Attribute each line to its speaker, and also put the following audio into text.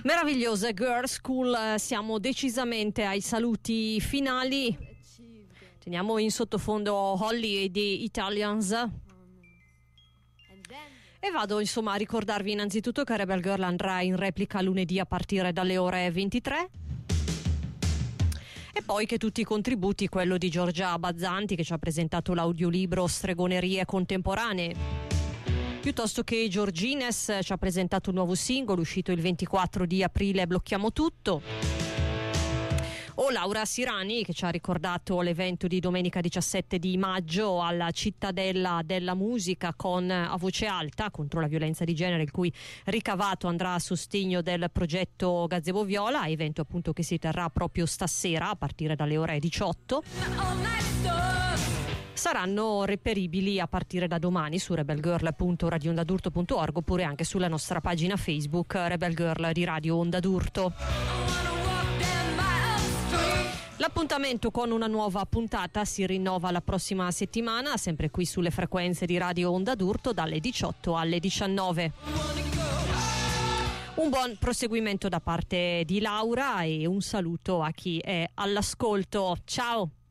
Speaker 1: Meravigliosa Girl School, siamo decisamente ai saluti finali. Teniamo in sottofondo Holly e The Italians. E vado insomma a ricordarvi innanzitutto che Rebel Girl andrà in replica lunedì a partire dalle ore 23. E poi che tutti i contributi, quello di Giorgia Bazzanti che ci ha presentato l'audiolibro Stregonerie contemporanee, piuttosto che Giorgines ci ha presentato un nuovo singolo uscito il 24 di aprile, Blocchiamo tutto, o Laura Sirani che ci ha ricordato l'evento di domenica 17 di maggio alla Cittadella della Musica con A Voce Alta contro la violenza di genere, il cui ricavato andrà a sostegno del progetto Gazebo Viola, evento appunto che si terrà proprio stasera a partire dalle ore 18. Saranno reperibili a partire da domani su rebelgirl.radioondadurto.org oppure anche sulla nostra pagina Facebook Rebel Girl di Radio Onda d'Urto. L'appuntamento con una nuova puntata si rinnova la prossima settimana, sempre qui sulle frequenze di Radio Onda d'Urto dalle 18 alle 19. Un buon proseguimento da parte di Laura e un saluto a chi è all'ascolto. Ciao!